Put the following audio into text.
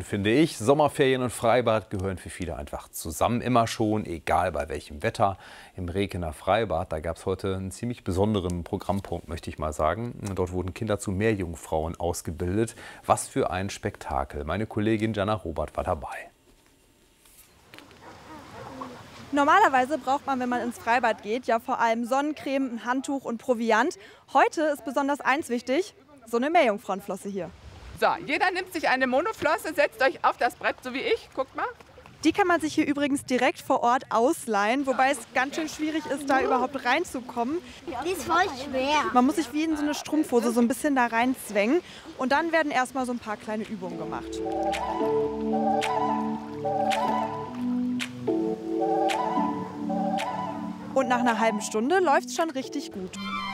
Und finde ich, Sommerferien und Freibad gehören für viele einfach zusammen, immer schon, egal bei welchem Wetter. Im Rekener Freibad, da gab es heute einen ziemlich besonderen Programmpunkt, möchte ich mal sagen. Dort wurden Kinder zu Meerjungfrauen ausgebildet. Was für ein Spektakel. Meine Kollegin Jana Robert war dabei. Normalerweise braucht man, wenn man ins Freibad geht, ja vor allem Sonnencreme, ein Handtuch und Proviant. Heute ist besonders eins wichtig, so eine Meerjungfrauenflosse hier. So, jeder nimmt sich eine Monoflosse, setzt euch auf das Brett, so wie ich. Guckt mal. Die kann man sich hier übrigens direkt vor Ort ausleihen, wobei es ganz schön schwierig ist, da überhaupt reinzukommen. Die ist voll schwer. Man muss sich wie in so eine Strumpfhose so ein bisschen da reinzwängen und dann werden erstmal so ein paar kleine Übungen gemacht. Und nach einer halben Stunde läuft es schon richtig gut.